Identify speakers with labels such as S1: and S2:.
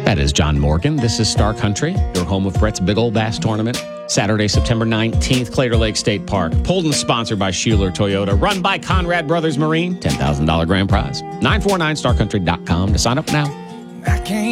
S1: That is John Morgan. This is Star Country, your home of Brett's Big Ol' Bass Tournament. Saturday, September 19th, Claytor Lake State Park. Pulled and sponsored by Schuler Toyota. Run by Conrad Brothers Marine. $10,000 grand prize. 949starcountry.com to sign up now.
S2: I can't